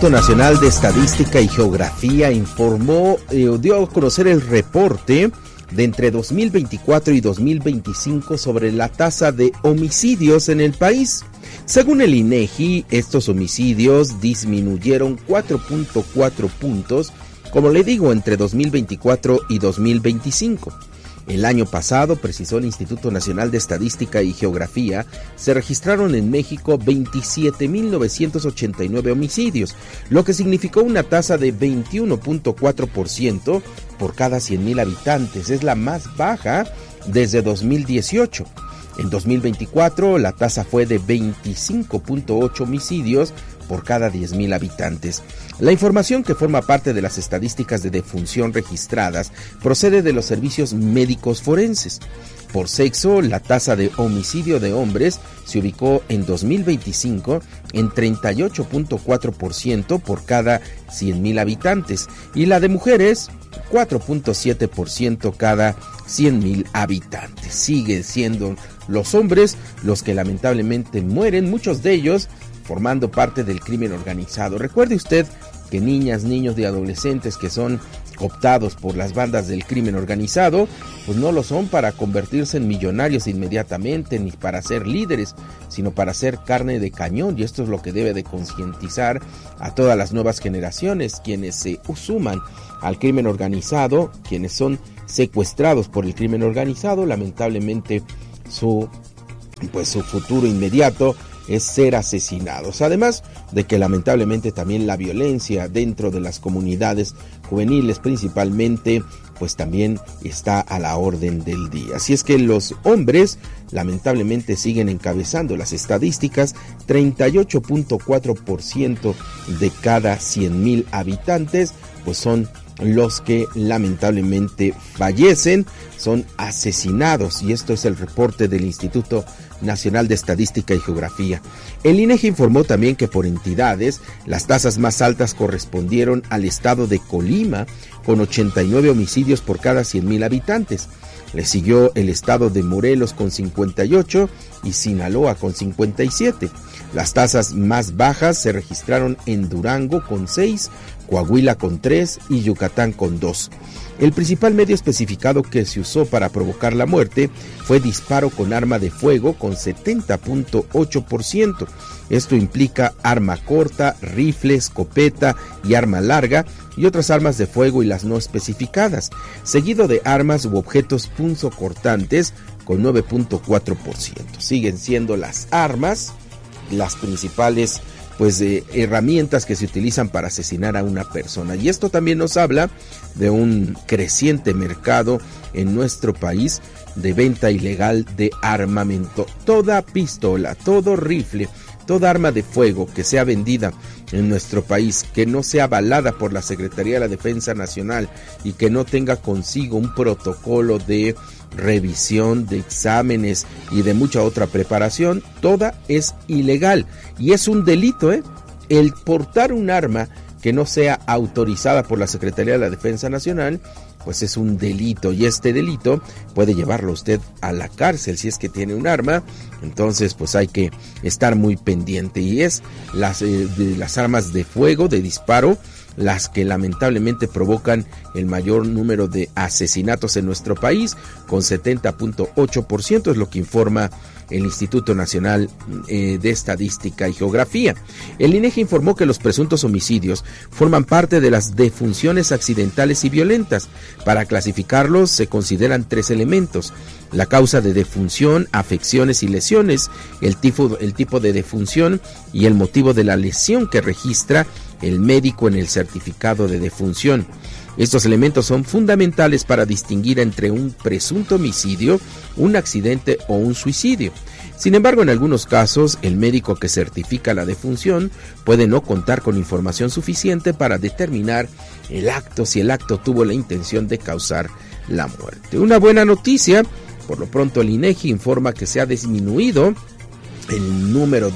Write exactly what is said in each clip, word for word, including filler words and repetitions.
Instituto Nacional de Estadística y Geografía informó, eh, dio a conocer el reporte de entre dos mil veinticuatro y dos mil veinticinco sobre la tasa de homicidios en el país. Según el INEGI, estos homicidios disminuyeron cuatro punto cuatro puntos, como le digo, entre dos mil veinticuatro y dos mil veinticinco. El año pasado, precisó el Instituto Nacional de Estadística y Geografía, se registraron en México veintisiete mil novecientos ochenta y nueve homicidios, lo que significó una tasa de veintiuno punto cuatro por ciento por cada cien mil habitantes. Es la más baja desde dos mil dieciocho. En dos mil veinticuatro, la tasa fue de veinticinco punto ocho homicidios por cada diez mil habitantes. La información, que forma parte de las estadísticas de defunción registradas, procede de los servicios médicos forenses. Por sexo, la tasa de homicidio de hombres se ubicó en dos mil veinticinco en treinta y ocho punto cuatro por ciento por cada cien mil habitantes y la de mujeres cuatro punto siete por ciento cada cien mil habitantes. Siguen siendo los hombres los que lamentablemente mueren, muchos de ellos formando parte del crimen organizado. Recuerde usted que niñas, niños y adolescentes que son cooptados por las bandas del crimen organizado, pues no lo son para convertirse en millonarios inmediatamente, ni para ser líderes, sino para ser carne de cañón, y esto es lo que debe de concientizar a todas las nuevas generaciones, quienes se suman al crimen organizado, quienes son secuestrados por el crimen organizado. Lamentablemente su, pues su futuro inmediato es ser asesinados, además de que lamentablemente también la violencia dentro de las comunidades juveniles principalmente, pues también está a la orden del día. Así es que los hombres lamentablemente siguen encabezando las estadísticas, treinta y ocho punto cuatro por ciento de cada cien mil habitantes, pues son los que lamentablemente fallecen, son asesinados, y esto es el reporte del Instituto Nacional de Estadística y Geografía. El INEGI informó también que por entidades, las tasas más altas correspondieron al estado de Colima, con ochenta y nueve homicidios por cada cien mil habitantes. Le siguió el estado de Morelos con cincuenta y ocho y Sinaloa con cincuenta y siete. Las tasas más bajas se registraron en Durango con seis, Coahuila con tres y Yucatán con dos. El principal medio especificado que se usó para provocar la muerte fue disparo con arma de fuego con setenta punto ocho por ciento. Esto implica arma corta, rifle, escopeta y arma larga y otras armas de fuego y las no especificadas, seguido de armas u objetos punzocortantes con nueve punto cuatro por ciento. Siguen siendo las armas las principales pues eh, herramientas que se utilizan para asesinar a una persona, y esto también nos habla de un creciente mercado en nuestro país de venta ilegal de armamento. Toda pistola, todo rifle, toda arma de fuego que sea vendida en nuestro país, que no sea avalada por la Secretaría de la Defensa Nacional y que no tenga consigo un protocolo de revisión, de exámenes y de mucha otra preparación, toda es ilegal y es un delito, ¿eh? El portar un arma que no sea autorizada por la Secretaría de la Defensa Nacional, pues es un delito, y este delito puede llevarlo usted a la cárcel si es que tiene un arma. Entonces pues hay que estar muy pendiente, y es las, eh, de las armas de fuego, de disparo, las que lamentablemente provocan el mayor número de asesinatos en nuestro país, con setenta punto ocho por ciento, es lo que informa el Instituto Nacional eh, de Estadística y Geografía. El INEGI informó que los presuntos homicidios forman parte de las defunciones accidentales y violentas. Para clasificarlos se consideran tres elementos: la causa de defunción, afecciones y lesiones, el tipo, el tipo de defunción y el motivo de la lesión que registra el médico en el certificado de defunción. Estos elementos son fundamentales para distinguir entre un presunto homicidio, un accidente o un suicidio. Sin embargo, en algunos casos, el médico que certifica la defunción puede no contar con información suficiente para determinar el acto, si el acto tuvo la intención de causar la muerte. Una buena noticia: por lo pronto el INEGI informa que se ha disminuido el número de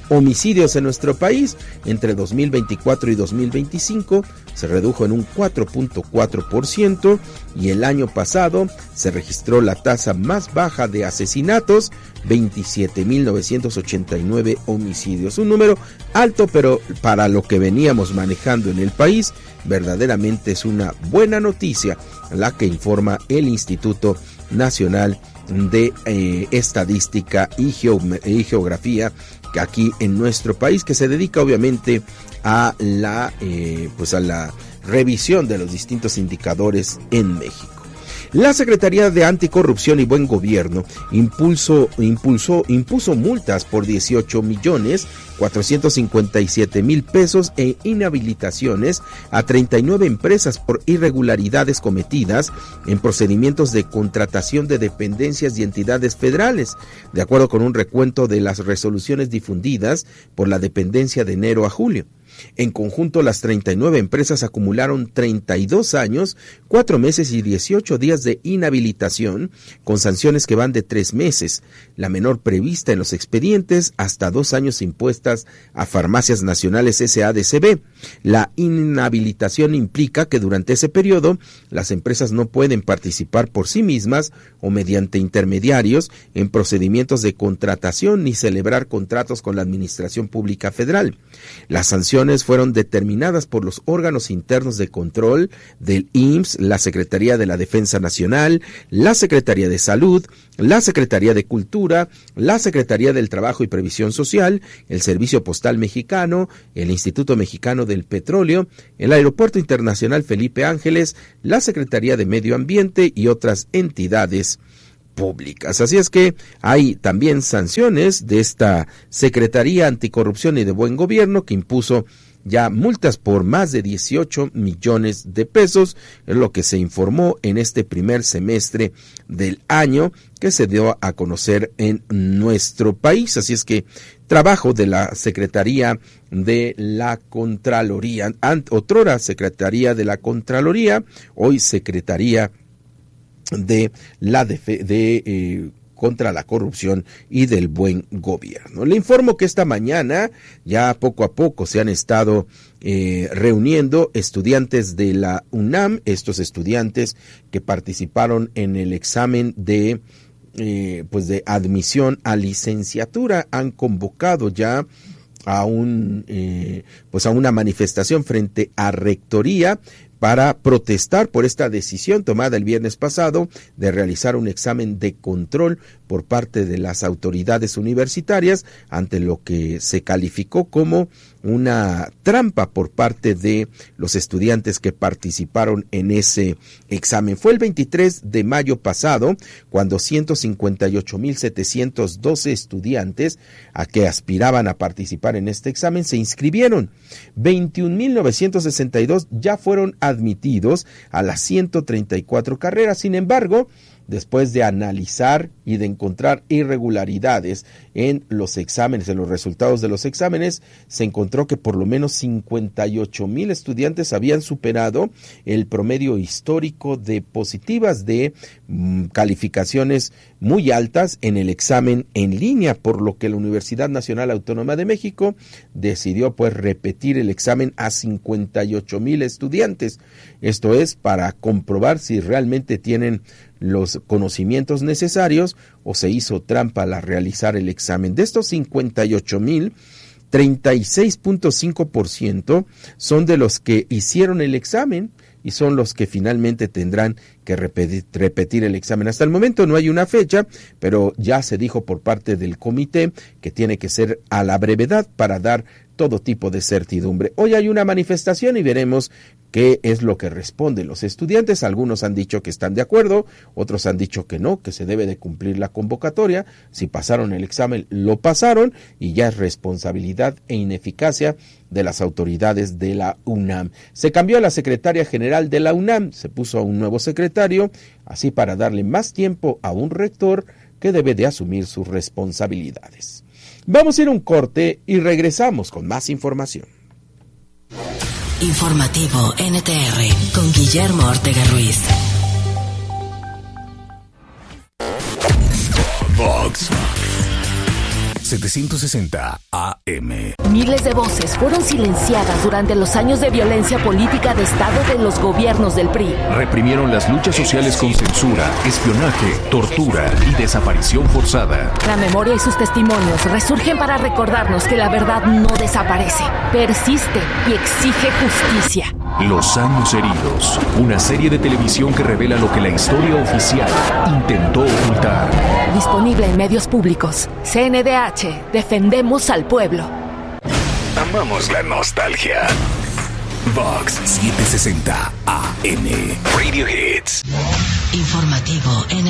homicidios en nuestro país. Entre dos mil veinticuatro y dos mil veinticinco se redujo en un cuatro punto cuatro por ciento y el año pasado se registró la tasa más baja de asesinatos, veintisiete mil novecientos ochenta y nueve homicidios. Un número alto, pero para lo que veníamos manejando en el país, verdaderamente es una buena noticia la que informa el Instituto Nacional de eh, Estadística y, Geom- y Geografía, que aquí en nuestro país, que se dedica obviamente a la eh, pues a la revisión de los distintos indicadores en México. La Secretaría de Anticorrupción y Buen Gobierno impulsó, impulsó, impuso multas por dieciocho millones cuatrocientos cincuenta y siete mil pesos e inhabilitaciones a treinta y nueve empresas por irregularidades cometidas en procedimientos de contratación de dependencias y entidades federales, de acuerdo con un recuento de las resoluciones difundidas por la dependencia de enero a julio. En conjunto, las treinta y nueve empresas acumularon treinta y dos años, cuatro meses y dieciocho días de inhabilitación, con sanciones que van de tres meses, la menor prevista en los expedientes, hasta dos años impuestas a Farmacias Nacionales S A D C B. La inhabilitación implica que durante ese periodo las empresas no pueden participar por sí mismas o mediante intermediarios en procedimientos de contratación ni celebrar contratos con la Administración Pública Federal. Las sanciones fueron determinadas por los órganos internos de control del I M S S, la Secretaría de la Defensa Nacional, la Secretaría de Salud, la Secretaría de Cultura, la Secretaría del Trabajo y Previsión Social, el Servicio Postal Mexicano, el Instituto Mexicano del Petróleo, el Aeropuerto Internacional Felipe Ángeles, la Secretaría de Medio Ambiente y otras entidades públicas. Así es que hay también sanciones de esta Secretaría Anticorrupción y de Buen Gobierno, que impuso ya multas por más de dieciocho millones de pesos, es lo que se informó en este primer semestre del año que se dio a conocer en nuestro país. Así es que trabajo de la Secretaría de la Contraloría, otrora Secretaría de la Contraloría, hoy Secretaría de la de, de eh, contra la corrupción y del buen gobierno. Le informo que esta mañana ya poco a poco se han estado eh, reuniendo estudiantes de la UNAM, estos estudiantes que participaron en el examen de eh, pues de admisión a licenciatura. Han convocado ya a un eh, pues a una manifestación frente a Rectoría para protestar por esta decisión tomada el viernes pasado de realizar un examen de control por parte de las autoridades universitarias ante lo que se calificó como una trampa por parte de los estudiantes que participaron en ese examen. Fue el veintitrés de mayo pasado cuando ciento cincuenta y ocho mil setecientos doce estudiantes a que aspiraban a participar en este examen se inscribieron. veintiún mil novecientos sesenta y dos ya fueron admitidos a las ciento treinta y cuatro carreras. Sin embargo, después de analizar y de encontrar irregularidades en los exámenes, en los resultados de los exámenes, se encontró que por lo menos cincuenta y ocho mil estudiantes habían superado el promedio histórico de positivas de mm, calificaciones muy altas en el examen en línea, por lo que la Universidad Nacional Autónoma de México decidió pues repetir el examen a cincuenta y ocho mil estudiantes. Esto es para comprobar si realmente tienen los conocimientos necesarios o se hizo trampa al realizar el examen. De estos cincuenta y ocho mil, treinta y seis punto cinco por ciento son de los que hicieron el examen y son los que finalmente tendrán que repetir, repetir el examen. Hasta el momento no hay una fecha, pero ya se dijo por parte del comité que tiene que ser a la brevedad para dar todo tipo de certidumbre. Hoy hay una manifestación y veremos qué es lo que responden los estudiantes. Algunos han dicho que están de acuerdo, otros han dicho que no, que se debe de cumplir la convocatoria. Si pasaron el examen, lo pasaron y ya es responsabilidad e ineficacia de las autoridades de la UNAM. Se cambió a la secretaria general de la UNAM, se puso a un nuevo secretario, así para darle más tiempo a un rector que debe de asumir sus responsabilidades. Vamos a ir a un corte y regresamos con más información. Informativo N T R con Guillermo Ortega Ruiz. Vox setecientos sesenta A M. Miles de voces fueron silenciadas durante los años de violencia política de Estado de los gobiernos del P R I. Reprimieron las luchas sociales con censura, espionaje, tortura y desaparición forzada. La memoria y sus testimonios resurgen para recordarnos que la verdad no desaparece, persiste y exige justicia. Los años heridos, una serie de televisión que revela lo que la historia oficial intentó ocultar. Disponible en medios públicos. C N D H, defendemos al pueblo. Amamos la nostalgia. Vox setecientos sesenta A M. Radio Hits. Informativo en